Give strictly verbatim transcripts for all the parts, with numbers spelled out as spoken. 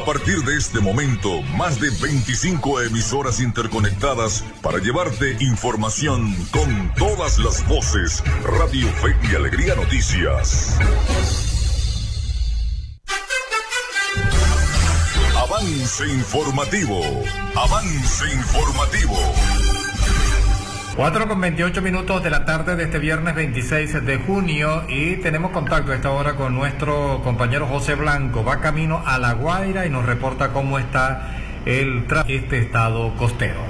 partir de este momento, más de veinticinco emisoras interconectadas para llevarte información con todas las voces. Radio Fe y Alegría Noticias. Avance informativo. Avance informativo. cuatro con veintiocho minutos de la tarde de este viernes veintiséis de junio y tenemos contacto a esta hora con nuestro compañero José Blanco. Va camino a La Guaira y nos reporta cómo está el tráfico en este estado costero.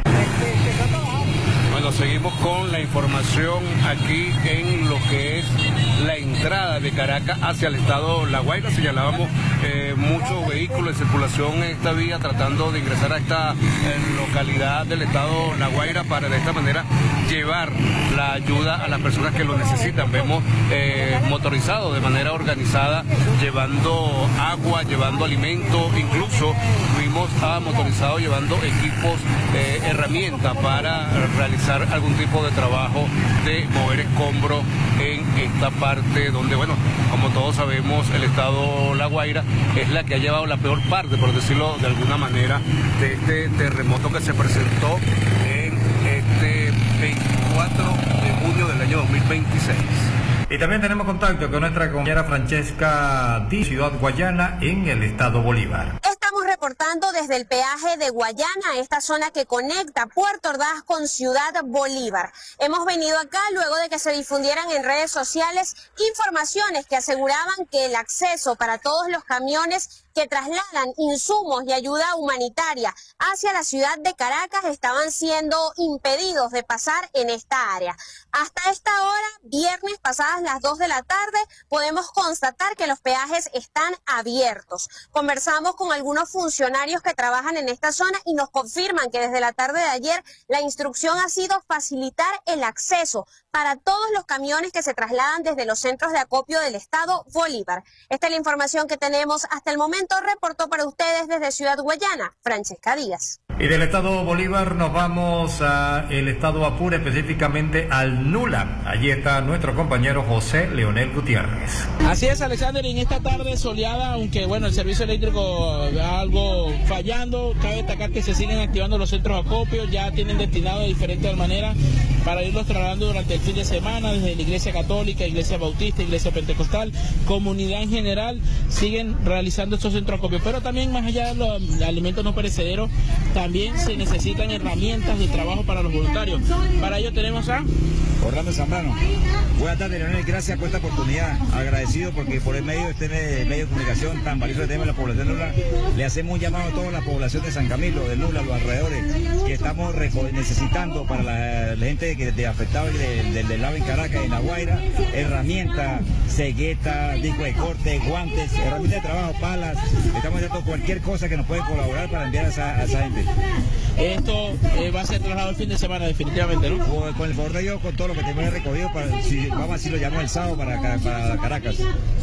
Bueno, seguimos con la información aquí en lo que es la entrada de Caracas hacia el estado La Guaira. Señalábamos eh, muchos vehículos de circulación en esta vía tratando de ingresar a esta eh, localidad del estado La Guaira para de esta manera llevar la ayuda a las personas que lo necesitan. Vemos eh, motorizados de manera organizada llevando agua, llevando alimentos, incluso vimos a motorizados llevando equipos, eh, herramientas para realizar algún tipo de trabajo de mover escombros en esta parte donde, bueno, como todos sabemos, el estado La Guaira es la que ha llevado la peor parte, por decirlo de alguna manera, de este terremoto que se presentó en este veinticuatro de junio del año dos mil veintiséis. Y también tenemos contacto con nuestra compañera Francesca Di Ciudad Guayana en el estado Bolívar. Estamos reportando desde el peaje de Guayana, esta zona que conecta Puerto Ordaz con Ciudad Bolívar. Hemos venido acá luego de que se difundieran en redes sociales informaciones que aseguraban que el acceso para todos los camiones que trasladan insumos y ayuda humanitaria hacia la ciudad de Caracas estaban siendo impedidos de pasar en esta área. Hasta esta hora, viernes pasadas las dos de la tarde, podemos constatar que los peajes están abiertos. Conversamos con algunos funcionarios que trabajan en esta zona y nos confirman que desde la tarde de ayer la instrucción ha sido facilitar el acceso para todos los camiones que se trasladan desde los centros de acopio del estado Bolívar. Esta es la información que tenemos hasta el momento. Reportó para ustedes desde Ciudad Guayana, Francesca Díaz. Y del estado Bolívar nos vamos al estado Apure, específicamente al Nula. Allí está nuestro compañero José Leonel Gutiérrez. Así es, Alexander, en esta tarde soleada, aunque bueno, el servicio eléctrico algo fallando, cabe destacar que se siguen activando los centros de acopio, ya tienen destinado de diferentes maneras para irlos trasladando durante el fin de semana, desde la Iglesia Católica, Iglesia Bautista, Iglesia Pentecostal, comunidad en general, siguen realizando estos centros de acopio, pero también más allá de los alimentos no perecederos, también se necesitan herramientas de trabajo para los voluntarios. Para ello tenemos a Orlando Zambrano. Buenas tardes, Leonel, gracias por esta oportunidad, agradecido porque por el medio de este medio de comunicación tan valioso que tenemos en la población de Nula, le hacemos un llamado a toda la población de San Camilo, de Nula, los alrededores, que estamos necesitando para la, la gente que de afectada del de, de lado en Caracas, en La Guaira, herramientas, ceguetas, discos de corte, guantes, herramientas de trabajo, palas. Estamos haciendo cualquier cosa que nos puede colaborar para enviar a esa, a esa gente. Esto eh, va a ser trasladado el fin de semana definitivamente, ¿no? Con, con el favor de Dios, con todo lo que tenemos recogido, para, si, vamos a decir, lo llamamos el sábado para, para Caracas.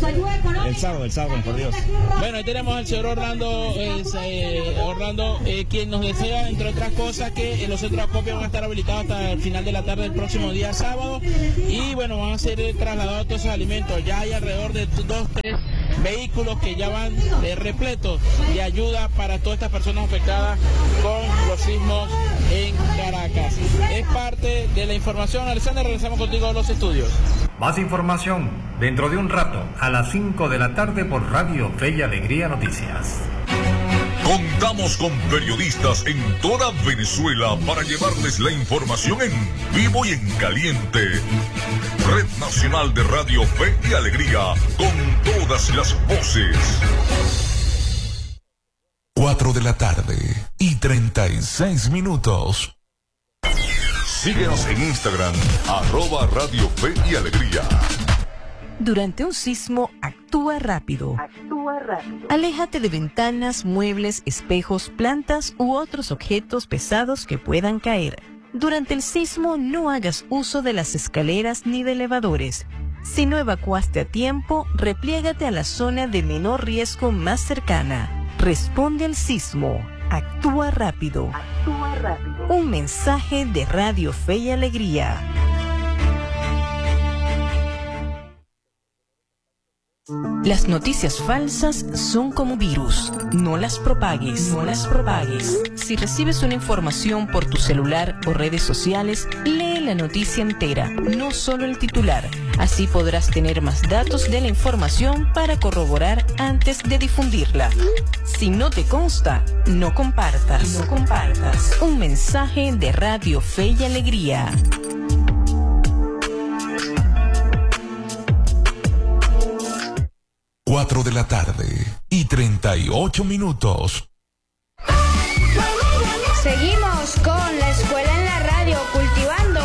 El sábado, el sábado, por Dios. Bueno, ahí tenemos al señor Orlando, eh, Orlando eh, quien nos desea, entre otras cosas, que eh, los centros de acopio van a estar habilitados hasta el final de la tarde del próximo día sábado y bueno, van a ser trasladados todos esos alimentos. Ya hay alrededor de dos, tres vehículos que ya van eh, repletos de ayuda para todas estas personas afectadas con los sismos en Caracas. Es parte de la información. Alexander, regresamos contigo a los estudios. Más información dentro de un rato a las cinco de la tarde por Radio Fe y Alegría Noticias. Contamos con periodistas en toda Venezuela para llevarles la información en vivo y en caliente. Red Nacional de Radio Fe y Alegría, con todas las voces. Cuatro de la tarde y treinta y seis minutos. Síguenos en Instagram, arroba Radio Fe y Alegría. Durante un sismo, actúa rápido. Actúa rápido. Aléjate de ventanas, muebles, espejos, plantas u otros objetos pesados que puedan caer. Durante el sismo, no hagas uso de las escaleras ni de elevadores. Si no evacuaste a tiempo, repliégate a la zona de menor riesgo más cercana. Responde al sismo. Actúa rápido. Actúa rápido. Un mensaje de Radio Fe y Alegría. Las noticias falsas son como virus. No las propagues, no las propagues. Si recibes una información por tu celular o redes sociales, lee la noticia entera, no solo el titular. Así podrás tener más datos de la información para corroborar antes de difundirla. Si no te consta, no compartas. No compartas. Un mensaje de Radio Fe y Alegría. Cuatro de la tarde y treinta y ocho minutos. Seguimos con la escuela en la radio, cultivando